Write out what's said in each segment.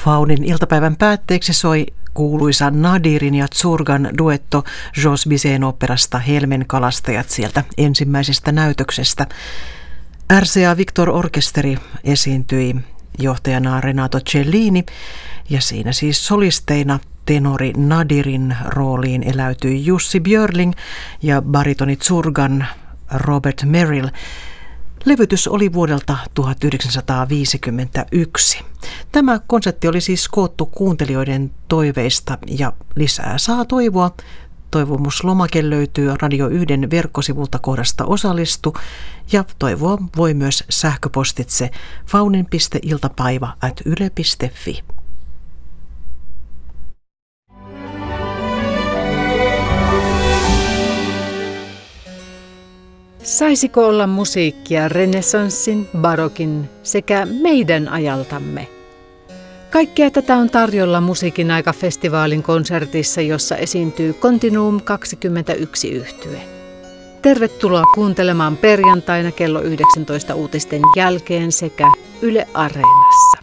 Faunin iltapäivän päätteeksi soi kuuluisa Nadirin ja Tsurgan duetto Jos Bizet operasta Helmen kalastajat sieltä ensimmäisestä näytöksestä. RCA Victor Orkesteri esiintyi johtajana Renato Cellini ja siinä siis solisteina tenori Nadirin rooliin eläytyi Jussi Björling ja baritoni Tsurgan Robert Merrill. Levytys oli vuodelta 1951. Tämä konsertti oli siis koottu kuuntelijoiden toiveista ja lisää saa toivoa. Toivomuslomake löytyy Radio 1 verkkosivulta kohdasta osallistu ja toivoa voi myös sähköpostitse faunin.iltapäivä@yle.fi. Saisiko olla musiikkia renessanssin, barokin sekä meidän ajaltamme? Kaikkea tätä on tarjolla Musiikin aika-festivaalin konsertissa, jossa esiintyy Continuum 21 -yhtye. Tervetuloa kuuntelemaan perjantaina kello 19 uutisten jälkeen sekä Yle Areenassa.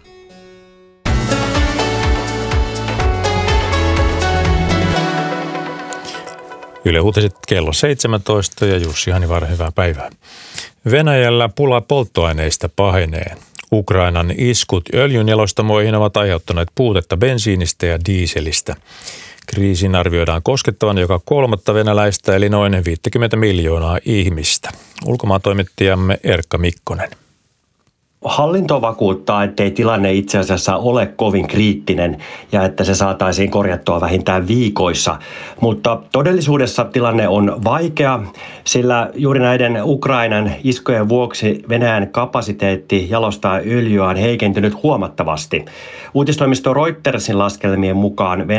Yle Uutiset kello 17 ja Jussi Hanivar, hyvää päivää. Venäjällä pula polttoaineista pahenee. Ukrainan iskut öljynjalostamoihin ovat aiheuttaneet puutetta bensiinistä ja diiselistä. Kriisin arvioidaan koskettavan joka kolmatta venäläistä eli noin 50 miljoonaa ihmistä. Ulkomaantoimittajamme Erkka Mikkonen. Hallinto vakuuttaa, ettei tilanne itse asiassa ole kovin kriittinen ja että se saataisiin korjattua vähintään viikoissa. Mutta todellisuudessa tilanne on vaikea, sillä juuri näiden Ukrainan iskujen vuoksi Venäjän kapasiteetti jalostaa öljyä on heikentynyt huomattavasti. Uutistoimisto Reutersin laskelmien mukaan